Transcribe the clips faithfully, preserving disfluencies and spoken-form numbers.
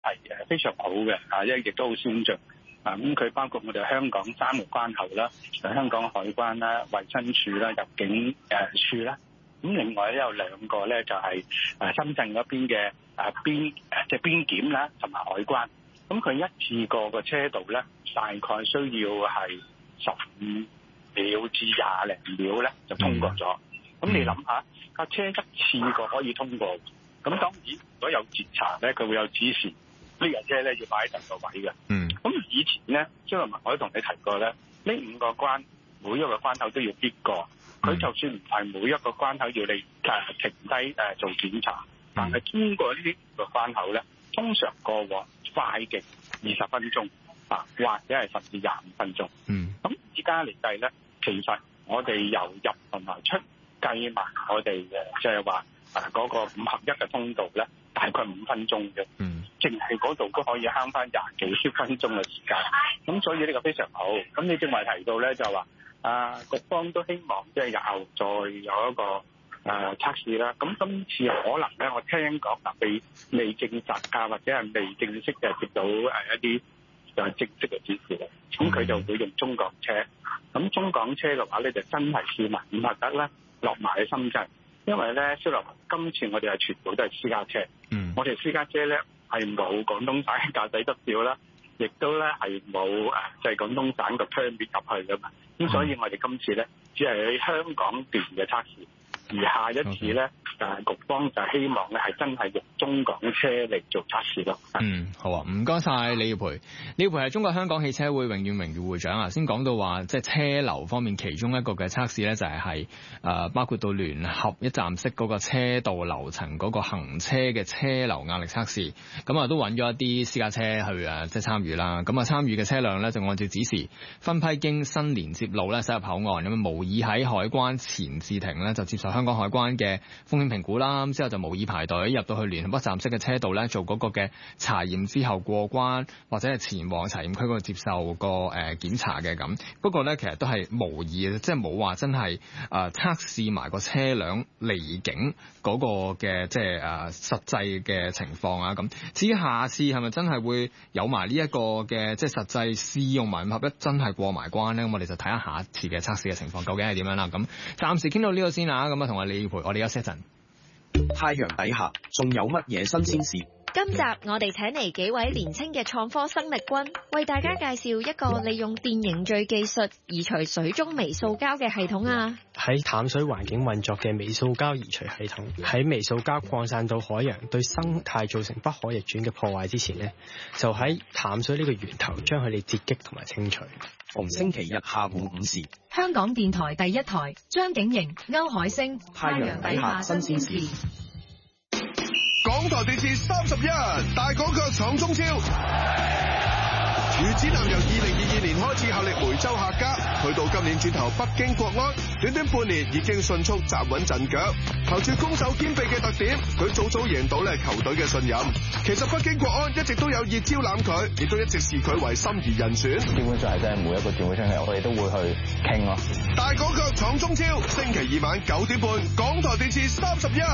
係誒非常好嘅，啊，因為亦都好先進。啊，咁佢包括我哋香港三個關口啦，香港海關啦、衛生署啦、入境誒處啦。咁另外咧有兩個咧就係誒深圳嗰邊嘅誒邊誒即係邊檢啦，同埋海關。咁佢一次過個車道咧，大概需要係十五秒至廿零秒咧就通過咗。咁、嗯、你諗下，架車一次過可以通過，咁當然如果有截查咧，佢會有指示。呢架車咧要擺喺第個位嘅。嗯。咁以前咧，張立文我都同你提過咧，呢五個關每一個關口都要必過。佢、嗯、就算唔係每一個關口要你誒停低誒做檢查，嗯、但係經過呢啲個關口咧，通常過往快極二十分鐘啊，或者係甚至廿五分鐘。嗯。咁而家嚟計咧，其實我哋由入同埋出計埋我哋嘅，即係話誒嗰個五合一嘅通道咧，大概五分鐘嘅。嗯。淨係嗰度都可以慳翻廿幾分鐘嘅時間，咁所以呢個非常好。咁你正話提到咧，就話啊，局方都希望即係日後再有一個誒、呃、測試啦。咁今次可能咧，我聽講嗱未未證實啊，或者係未正式嘅接到誒一啲誒正式嘅指示咧，咁佢就會用中港車。咁中港車嘅話咧，就真係試埋五合一咧落埋喺深圳，因為咧，蕭立文今次我哋係全部都係私家車。嗯，我哋私家車咧。係冇廣東省駕駛執照啦，亦都咧係冇誒，即係廣東省個 permit 入去噶嘛。咁所以我哋今次咧只係喺香港段嘅測試，而下一次咧誒局方就希望咧係真係用中港車嚟做測試咯。 嗯，好啊，唔該晒李耀培。李耀培係中國香港汽車會永遠名譽會長啊。先講到話即係車流方面，其中一個嘅測試咧就係係誒包括到聯合一站式嗰個車道樓層嗰個行車嘅車流壓力測試。咁啊都揾咗一啲私家車去誒即係參與啦。咁啊參與嘅車輛咧就按照指示分批經新連接路咧駛入口岸，咁啊模擬喺海關前置停咧就接受香港海關嘅風險評估啦。咁之後就模擬排隊入到去聯合一站式嘅車道咧做嗰個嘅查驗之後過關，或者係前往查驗區嗰度接受個誒檢查嘅咁。不過咧其實都係模擬嘅，即係冇話真係誒測試埋個車輛離境嗰個嘅即係誒實際嘅情況啊咁。至於下次係咪真係會有埋呢一個嘅即係實際試用埋五合一真係過埋關咧？咁我哋就睇下下一次嘅測試嘅情況究竟係點樣啦。咁暫時傾到呢個先啊。咁啊同阿李耀培，我哋休息一陣。 太陽底下仲有乜嘢新鮮事？ 今集我哋請嚟幾位年輕嘅創科生力軍，為大家介紹一個利用電凝聚技術移除水中微塑膠嘅系統啊！ 喺淡水環境運作嘅微塑膠移除系統，喺微塑膠擴散到海洋，對生態造成不可逆轉嘅破壞之前呢，就喺淡水呢個源頭將佢哋截擊同埋清除。 逢星期日下午五時， 香港電台第一台，張景瑩、歐海星， 太陽底下新鮮事。 港台電視三十一大廣腳闖中超，魚子南由二零二二年開始效力梅州客家，去到今年轉投北京國安，短短半年已經迅速站穩陣腳。憑住攻守兼備嘅特點，佢早早贏到咧球隊嘅信任。其實北京國安一直都有意招攬佢，亦都一直視佢為心儀人選。 基本上係真係每一個轉會窗口，我哋都會去傾咯。 大廣腳闖中超，星期二晚九點半，港台電視三十一。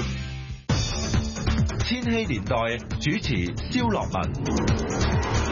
千禧年代主持蕭樂文。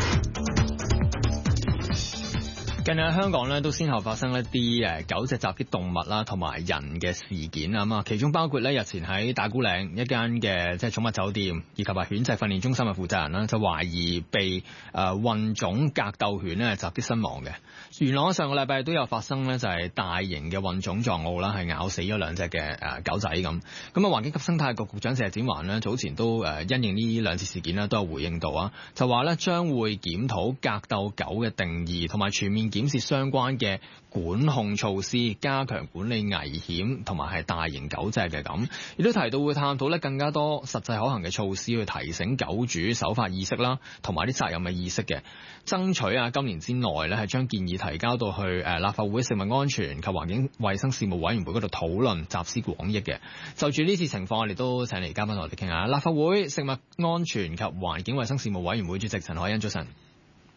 近日香港咧都先後發生一啲誒狗隻襲擊動物啦，同埋人嘅事件啊嘛，其中包括咧日前喺打鼓嶺一間嘅即係寵物酒店以及係犬隻訓練中心嘅負責人啦，就懷疑被誒、呃、混種格鬥犬咧襲擊身亡嘅。元朗上個禮拜都有發生咧，就係大型嘅混種撞獒啦，係咬死咗兩隻嘅誒狗仔咁。咁啊，環境及生態局局長謝展寰呢，早前都誒因應呢兩次事件呢，都有回應到啊，就話咧將會檢討格鬥狗嘅定義，同埋全面檢視相關嘅管控措施，加強管理危險同埋係大型狗隻嘅咁。亦都提到會探討咧更加多實際可行嘅措施去提醒狗主守法意識啦，同埋啲責任嘅意識嘅，爭取啊今年之內咧係將建議提交到去誒立法會食物安全及環境衛生事務委員會嗰度討論，集思廣益嘅。就住呢次情況，我哋都請嚟嘉賓同我哋傾下。立法會食物安全及環境衛生事務委員會主席陳凱欣，早晨。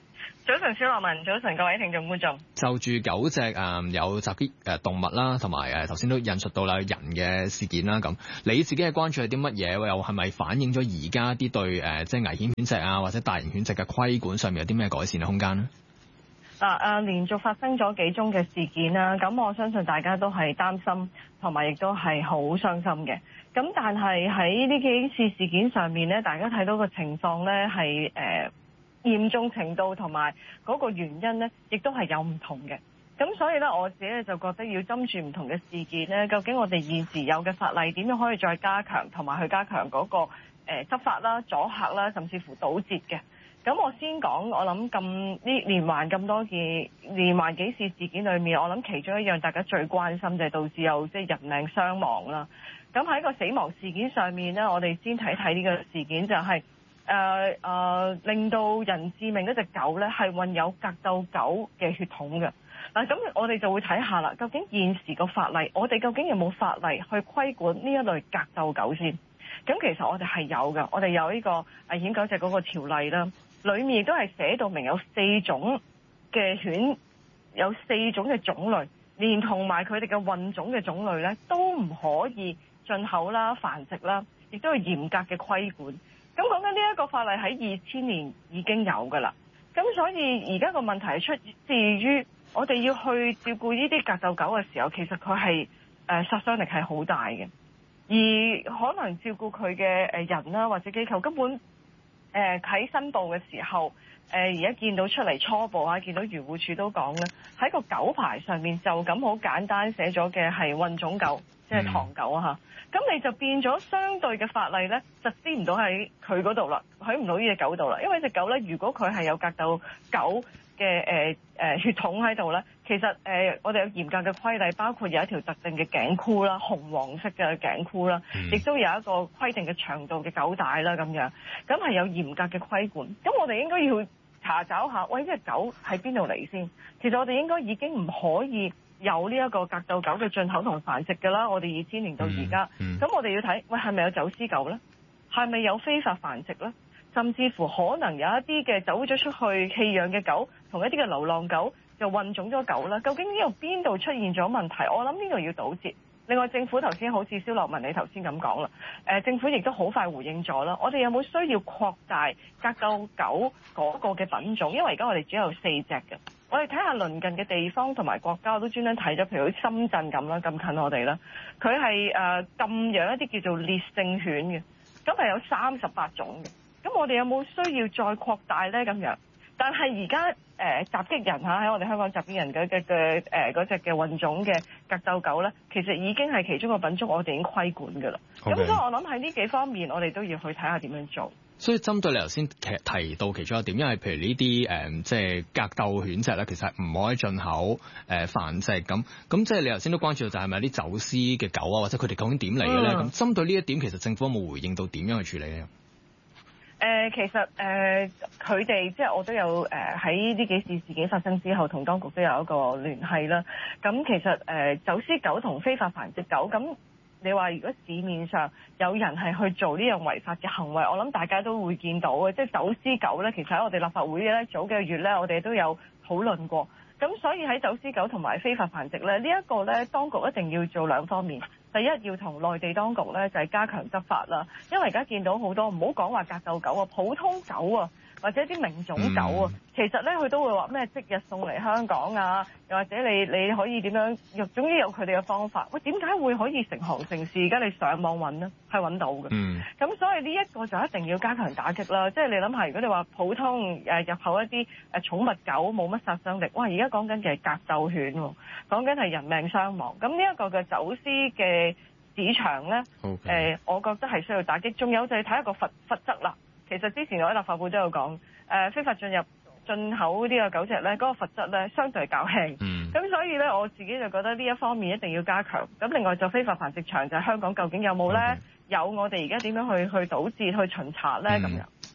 早晨，小樂文，早晨各位聽眾觀眾。 就住九隻誒、嗯、有襲擊誒動物啦，同埋誒頭先都引述到啦人嘅事件啦，咁你自己嘅關注係啲乜嘢？又係咪反映咗而家啲對誒、呃、即係危險犬隻啊，或者大型犬隻嘅規管上面有啲咩改善嘅空間呢？ 嗱誒，連續發生咗幾宗嘅事件啦，咁我相信大家都係擔心，同埋亦都係好傷心嘅。咁但係喺呢幾次事件上面咧，大家睇到個情況咧係誒嚴重程度同埋嗰個原因咧，亦都係有唔同嘅。咁所以咧，我自己就覺得要針住唔同嘅事件咧，究竟我哋現時有嘅法例點樣可以再加強，同埋去加強嗰個誒執法啦、阻嚇啦，甚至乎堵截嘅。咁我先講，我諗咁呢連環咁多件連環幾次事件裏面，我諗其中一樣大家最關心就係導致有即係人命傷亡啦。咁喺個死亡事件上面呢，我哋先睇睇呢個事件就係誒誒令到人致命嗰隻狗呢係混有格鬥狗嘅血統嘅。嗱，咁我哋就會睇下啦，究竟現時個法例，我哋究竟有冇法例去規管呢一類格鬥狗先？咁其實我哋係有嘅，我哋有呢個危險狗隻嗰個條例啦。裏面亦都係寫到明有四種嘅犬，有四種嘅種類，連同埋佢哋嘅混種嘅種類咧，都唔可以進口啦、繁殖啦，亦都係嚴格嘅規管。咁講緊呢一個法例喺二千年已經有㗎啦。咁所以而家個問題係出自於我哋要去照顧呢啲格鬥狗嘅時候，其實佢係誒殺傷力係好大嘅，而可能照顧佢嘅誒人啦或者機構根本。誒喺申報嘅時候，誒而家見到出嚟初步啊，見到漁護署都講咧，喺個狗牌上面就咁好簡單寫咗嘅係混種狗，即係唐狗啊嚇。咁、嗯、你就變咗相對嘅法例咧，實施唔到喺佢嗰度啦，喺唔到呢隻狗度啦。因為隻狗咧，如果佢係有格鬥狗嘅誒誒血統喺度咧，其實誒、呃、我哋有嚴格嘅規例，包括有一條特定嘅頸箍啦，紅黃色嘅頸箍啦，亦、嗯、都有一個規定嘅長度嘅狗帶啦，咁樣，咁係有嚴格嘅規管。咁我哋應該要查找下，喂，呢隻狗喺邊度嚟先？其實我哋應該已經唔可以有呢一個格鬥狗嘅進口同繁殖㗎啦。我哋二千年到而家，咁、嗯嗯、我哋要睇，喂，係咪有走私狗咧？係咪有非法繁殖咧？甚至乎可能有一啲嘅走咗出去棄養嘅狗，同一啲嘅流浪狗就混種咗狗啦。究竟呢度邊度出現咗問題？我諗呢度要堵截。另外，政府頭先好似蕭樂文你頭先咁講啦，誒政府亦都好快回應咗啦。我哋有冇需要擴大格鬥狗嗰個嘅品種？因為而家我哋只有四隻嘅。我哋睇下鄰近嘅地方同埋國家，我都專登睇咗，譬如好似深圳咁啦，咁近我哋啦，佢係誒禁養一啲叫做烈性犬嘅，咁係有三十八種嘅。咁我哋有冇需要再擴大呢？咁樣，但係而家誒襲擊人嚇喺我哋香港襲擊人嘅嘅嘅誒嗰隻嘅混種嘅格鬥狗呢，其實已經係其中個品種，我哋已經規管㗎啦。咁、okay. 所以我諗喺呢幾方面，我哋都要去睇下點樣做。 所以針對你頭先其實提到其中一點，因為譬如呢啲誒即係格鬥犬隻咧，其實唔可以進口誒、呃、繁殖咁。咁即係你頭先都關注到就係咪啲走私嘅狗啊，或者佢哋究竟點嚟嘅咧？咁、嗯、針對呢一點，其實政府有冇回應到點樣去處理咧？ 誒、呃、其實誒佢哋即係我都有誒喺呢幾次事件發生之後，同當局都有一個聯繫啦。咁其實誒、呃、走私狗同非法繁殖狗，咁你話如果市面上有人係去做呢樣違法嘅行為，我諗大家都會見到嘅。即係走私狗咧，其實喺我哋立法會咧早幾個月咧，我哋都有討論過。咁所以喺走私狗同埋非法繁殖咧，呢一個咧，當局一定要做兩方面。第一，要同內地當局咧就係加強執法啦，因為而家見到好多唔好講話格鬥狗啊，普通狗啊，或者啲名種狗啊，嗯、其實咧佢都會話咩即日送嚟香港啊，又或者你你可以點樣，總之有佢哋嘅方法。喂，點解會可以成行成市？而家你上網揾呢，係揾到嘅。咁、嗯、所以呢一個就一定要加強打擊啦。即係你諗下，如果你話普通誒入口一啲誒寵物狗冇乜殺傷力，哇！而家講緊嘅係格鬥犬，講緊係人命傷亡。咁呢一個嘅走私嘅市場咧，誒、okay. 呃，我覺得係需要打擊。仲有就係睇一個罰罰則啦。其實之前我喺立法會都有講，誒、呃、非法進入進口呢個狗隻咧，嗰、那個罰則咧相對係較輕。咁、mm. 所以咧，我自己就覺得呢一方面一定要加強。咁另外就非法繁殖場就係香港究竟有冇咧？Okay. 有，我哋而家點樣去去堵截、去巡查咧？咁、mm. 樣。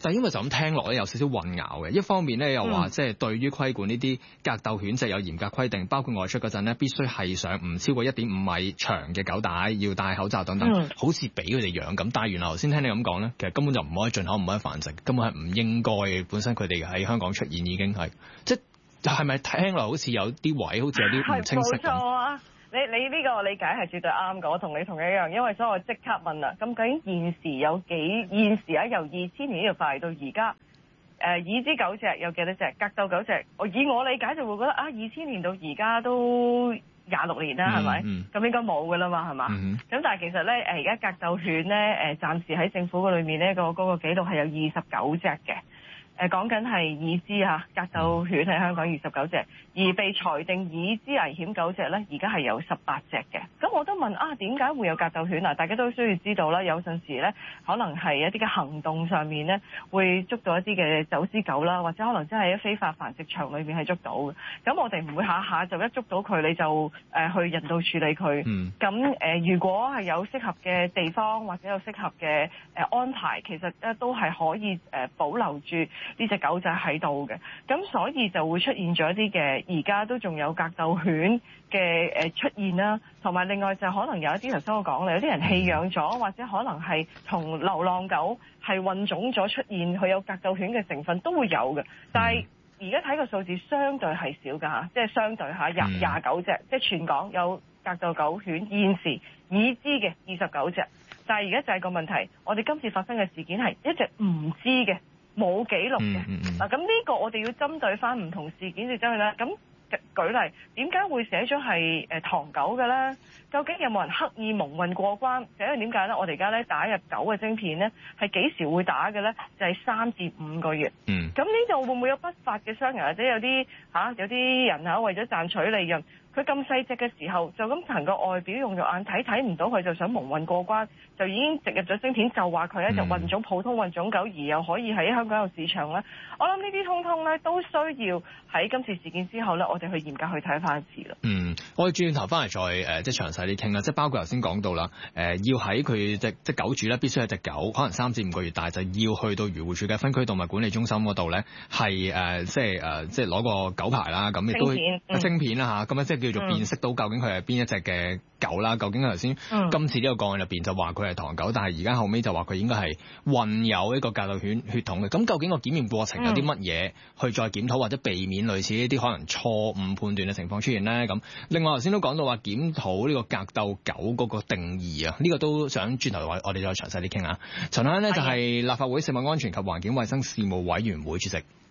但係因為就咁聽落咧，有少少混淆嘅。一方面咧又話，即係對於規管呢啲格鬥犬隻有嚴格規定，包括外出嗰陣咧必須係上唔超過一點五米長嘅狗帶，要戴口罩等等，嗯、好似俾佢哋養咁。但係原來頭先聽你咁講咧，其實根本就唔可以進口，唔可以繁殖，根本係唔應該嘅。本身佢哋喺香港出現已經係，即係咪聽落好似有啲位，好似有啲唔清晰咁？ 係冇錯啊！你你呢個理解係絕對啱嘅，我同你同一樣，因為所以我即刻問啦。咁究竟現時有幾現時啊？由二千年呢條法例到而家，誒、呃，已知狗隻有幾多隻？格鬥狗隻，我以我理解就會覺得啊，二千年到而家都廿六年啦，係咪？咁、嗯嗯、應該冇㗎啦嘛，係嘛？咁、嗯、但係其實咧，誒而家格鬥犬咧，誒、呃、暫時喺政府嗰裏面咧，個嗰個記錄係有二十九隻嘅。誒講緊係已知嚇格鬥犬喺香港二十九隻，而被裁定已知危險狗隻咧，而家係有十八隻嘅。咁我都問啊，點解會有格鬥犬啊？大家都需要知道啦。有陣時咧，可能係一啲嘅行動上面咧，會捉到一啲嘅走私狗啦，或者可能真係喺非法繁殖場裏面係捉到嘅。咁我哋唔會下下就一捉到佢你就誒、呃、去人道處理佢。咁、嗯、誒、呃，如果係有適合嘅地方或者有適合嘅誒、呃、安排，其實咧都係可以誒、呃、保留住呢隻狗仔喺度嘅，咁所以就會出現咗一啲嘅，而家都仲有格鬥犬嘅誒出現啦，同埋另外就可能有一啲頭先我講啦，有啲人棄養咗，或者可能係同流浪狗係混種咗出現，佢有格鬥犬嘅成分都會有嘅。但係而家睇個數字相對係少㗎嚇，即係相對嚇廿廿九隻，即係全港有格鬥狗犬現時已知嘅二十九隻，但係而家就係個問題，我哋今次發生嘅事件係一隻唔知嘅。冇記錄嘅，嗱咁呢個我哋要針對翻唔同事件去針對啦。咁舉例，點解會寫咗係誒唐狗嘅咧？究竟有冇人刻意蒙混過關？就因為點解咧？我哋而家咧打入狗嘅晶片咧，係幾時會打嘅咧？就係、是、三至五個月。嗯。咁呢度會唔會有不法嘅商人或者有啲嚇、啊、有啲人嚇為咗賺取利潤？佢咁細隻嘅時候，就咁憑個外表用肉眼睇睇唔到佢，就想蒙混過關，就已經植入咗晶片，就話佢咧就混種普通混種狗，而又可以喺香港有市場咧。我諗呢啲通通咧都需要喺今次事件之後咧，我哋去嚴格去睇翻一次啦。嗯， 我哋轉頭翻嚟再誒、呃、即係詳細啲傾啦，即係包括頭先講到啦，誒、呃、要喺佢隻即係狗主咧，必須係隻狗，可能三至五個月大，就要去到漁護署嘅分區動物管理中心嗰度咧，係誒、呃、即係誒、呃、即係攞個狗牌啦，咁亦都晶、嗯、片啦嚇，咁樣即係叫做辨識到究竟佢係邊一隻嘅狗啦。究竟頭先、嗯、今次呢個個案入邊就話佢係唐狗，但係而家後尾就話佢應該係混有一個格鬥犬血統嘅。咁究竟個檢驗過程有啲乜嘢去再檢討或者避免類似呢啲可能錯誤判斷嘅情況出現咧？咁另外頭先都講到話檢討呢個格鬥狗嗰個定義啊，呢、這個都想轉頭我哋再詳細啲傾下。陳凱欣呢就係立法會食物安全及環境衛生事務委員會主席。